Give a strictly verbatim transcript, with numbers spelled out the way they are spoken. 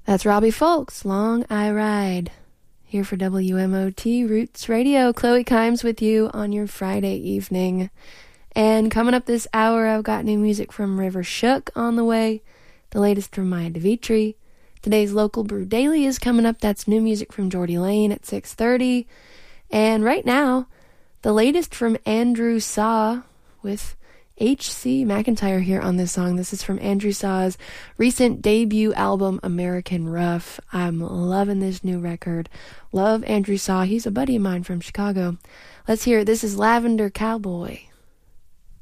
That's Robbie Fulks, Long I Ride. Here for W M O T Roots Radio. Chloe Kimes with you on your Friday evening. And coming up this hour, I've got new music from River Shook on the way. The latest from Maya DeVitri. Today's Local Brew Daily is coming up. That's new music from Geordie Lane at six thirty. And right now, the latest from Andrew Saw with H C McIntyre here on this song. This is from Andrew Saw's recent debut album, American Rough. I'm loving this new record. Love Andrew Saw. He's a buddy of mine from Chicago. Let's hear it. This is Lavender Cowboy.